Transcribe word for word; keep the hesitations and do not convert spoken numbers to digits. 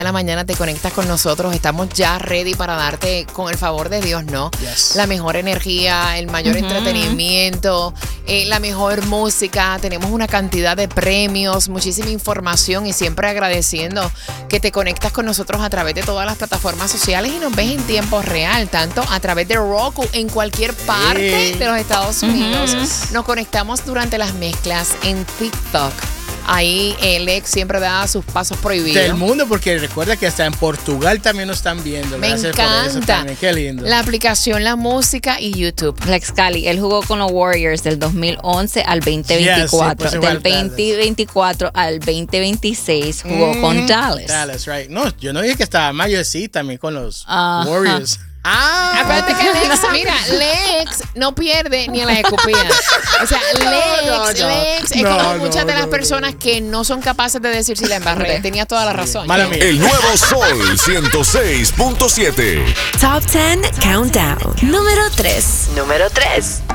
de la mañana te conectas con nosotros, estamos ya ready para darte, con el favor de Dios, ¿no? Yes. La mejor energía, el mayor uh-huh. entretenimiento, eh, la mejor música, tenemos una cantidad de premios, muchísima información y siempre agradeciendo que te conectas con nosotros a través de todas las plataformas sociales y nos ves en tiempo real, tanto a través de Roku en cualquier parte sí. de los Estados Unidos. Uh-huh. Nos conectamos durante las mezclas en TikTok. Ahí Lex siempre da sus pasos prohibidos. Del mundo, porque recuerda que hasta en Portugal también nos están viendo. Me encanta. Qué lindo. La aplicación, la música y YouTube. Lex Cali, él jugó con los Warriors del dos mil once al veinte veinticuatro. Yes, sí, del veinte veinticuatro al veinte veintiséis jugó mm, con Dallas. Dallas, right. No, yo no dije que estaba mal, yo sí, también con los uh-huh. Warriors. Ah, acuérdate que Lex, mira, Lex no pierde ni a las escupidas. O sea, Lex, no, no, no. Lex es no, como muchas no, de las no, personas no. que no son capaces de decir si la embarré. Tenía toda la razón. Mala mía. El nuevo Sol ciento seis punto siete. Top diez Countdown. Número tres. Número tres.